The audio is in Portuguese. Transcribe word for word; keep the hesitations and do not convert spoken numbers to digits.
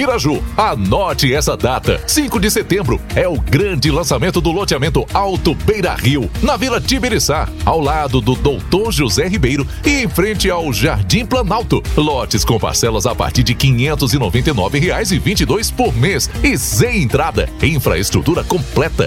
Piraju. Anote essa data, cinco de setembro, é o grande lançamento do loteamento Alto Beira Rio, na Vila Tibiriçá, ao lado do Doutor José Ribeiro e em frente ao Jardim Planalto. Lotes com parcelas a partir de quinhentos e noventa e nove reais e vinte e dois por mês e sem entrada. Infraestrutura completa.